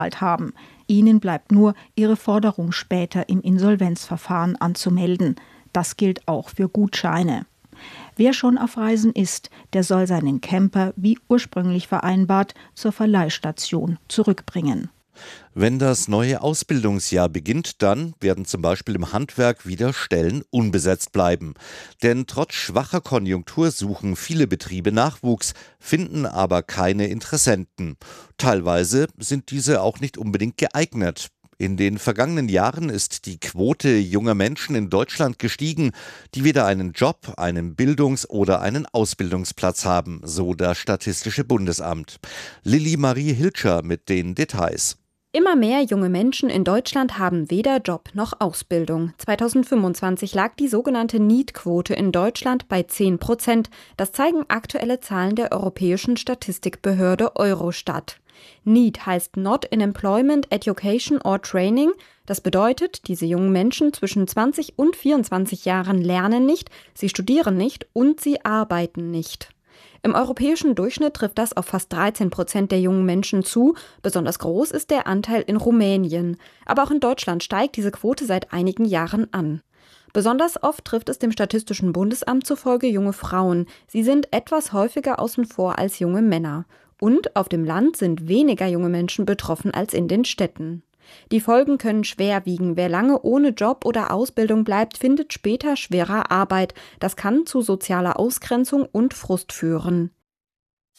haben. Ihnen bleibt nur, ihre Forderung später im Insolvenzverfahren anzumelden. Das gilt auch für Gutscheine. Wer schon auf Reisen ist, der soll seinen Camper, wie ursprünglich vereinbart, zur Verleihstation zurückbringen. Wenn das neue Ausbildungsjahr beginnt, dann werden zum Beispiel im Handwerk wieder Stellen unbesetzt bleiben. Denn trotz schwacher Konjunktur suchen viele Betriebe Nachwuchs, finden aber keine Interessenten. Teilweise sind diese auch nicht unbedingt geeignet. In den vergangenen Jahren ist die Quote junger Menschen in Deutschland gestiegen, die weder einen Job, einen Bildungs- oder einen Ausbildungsplatz haben, so das Statistische Bundesamt. Lilly Marie Hilscher mit den Details. Immer mehr junge Menschen in Deutschland haben weder Job noch Ausbildung. 2025 lag die sogenannte NEET-Quote in Deutschland bei 10%. Das zeigen aktuelle Zahlen der europäischen Statistikbehörde Eurostat. NEET heißt Not in Employment, Education or Training. Das bedeutet, diese jungen Menschen zwischen 20 und 24 Jahren lernen nicht, sie studieren nicht und sie arbeiten nicht. Im europäischen Durchschnitt trifft das auf fast 13% der jungen Menschen zu. Besonders groß ist der Anteil in Rumänien. Aber auch in Deutschland steigt diese Quote seit einigen Jahren an. Besonders oft trifft es dem Statistischen Bundesamt zufolge junge Frauen. Sie sind etwas häufiger außen vor als junge Männer. Und auf dem Land sind weniger junge Menschen betroffen als in den Städten. Die Folgen können schwer wiegen. Wer lange ohne Job oder Ausbildung bleibt, findet später schwerer Arbeit. Das kann zu sozialer Ausgrenzung und Frust führen.